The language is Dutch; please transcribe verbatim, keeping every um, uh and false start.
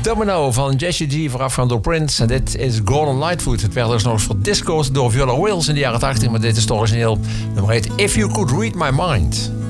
Domino van Jesse G, voorafgaand door Prince. En dit is Gordon Lightfoot. Het werd dus nog eens voor disco's door Viola Wills in de jaren tachtig. Maar dit is het origineel. Nummer heet If You Could Read My Mind.